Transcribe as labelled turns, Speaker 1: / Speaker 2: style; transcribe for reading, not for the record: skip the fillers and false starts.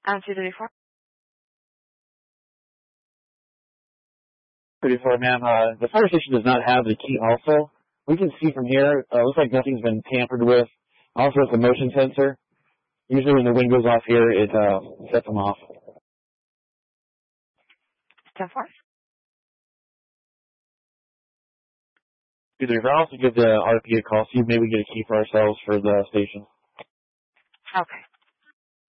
Speaker 1: 234.
Speaker 2: 34, ma'am. The fire station does not have the key also. We can see from here, looks like nothing's been tampered with. Also, it's a motion sensor. Usually when the wind goes off here, it sets them off.
Speaker 1: 10-4.
Speaker 2: 234, I'll also give the RP a call, see if maybe we get a key for ourselves for the station.
Speaker 1: Okay.